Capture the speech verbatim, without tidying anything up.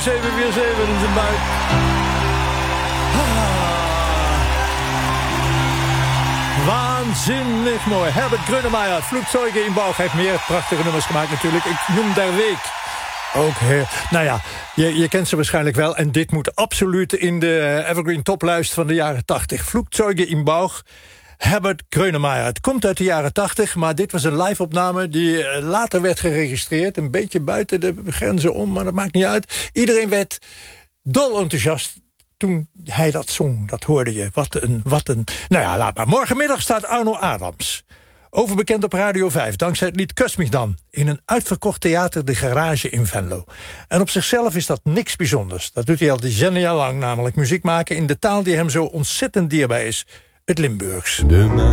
zeven vier zeven in zijn buik. Ah. Waanzinnig mooi. Herbert Grönemeyer, Flugzeuge in Bauch. Hij heeft meer prachtige nummers gemaakt natuurlijk. Ik noem Der Weg. Ook heel... Nou ja, je, je kent ze waarschijnlijk wel. En dit moet absoluut in de Evergreen toplijst van de jaren tachtig. Flugzeuge in Bauch. Herbert Grönemeyer. Het komt uit de jaren tachtig, maar dit was een live-opname die later werd geregistreerd. Een beetje buiten de grenzen om, maar dat maakt niet uit. Iedereen werd dol enthousiast toen hij dat zong. Dat hoorde je. Wat een, wat een... Nou ja, laat maar. Morgenmiddag staat Arno Adams. Overbekend op Radio vijf, dankzij het lied Kus mich dan. In een uitverkocht theater De Garage in Venlo. En op zichzelf is dat niks bijzonders. Dat doet hij al decennia lang, namelijk muziek maken in de taal die hem zo ontzettend dierbaar is. Het Limburgs. Demain